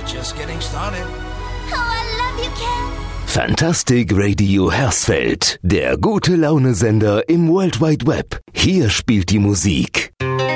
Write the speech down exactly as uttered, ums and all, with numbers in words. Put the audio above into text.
We're just getting started. Oh, I love you, Ken. Fantastic Radio Hersfeld, der gute Laune-Sender im World Wide Web. Hier spielt die Musik.